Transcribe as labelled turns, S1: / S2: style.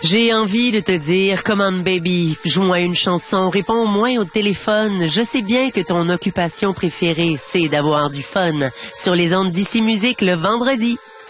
S1: J'ai envie de te dire, come on baby, joue-moi une chanson, réponds moins au téléphone. Je sais bien que ton occupation préférée, c'est d'avoir du fun. Sur les ondes d'Ici Musique le vendredi.